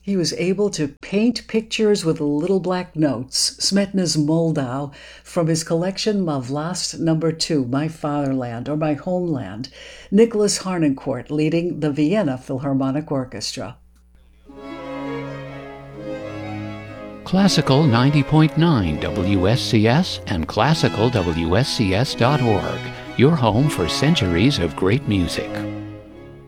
He was able to paint pictures with little black notes, Smetana's Moldau, from his collection Ma Vlast No. 2, My Fatherland, or My Homeland, Nicholas Harnoncourt leading the Vienna Philharmonic Orchestra. Classical 90.9 WSCS and classicalwscs.org, your home for centuries of great music.